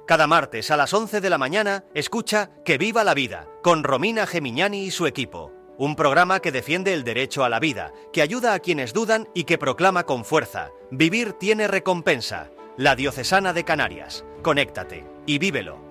Cada martes a las 11 de la mañana, escucha Que viva la vida, con Romina Gemignani y su equipo. Un programa que defiende el derecho a la vida, que ayuda a quienes dudan y que proclama con fuerza: vivir tiene recompensa. La Diocesana de Canarias. Conéctate y vívelo.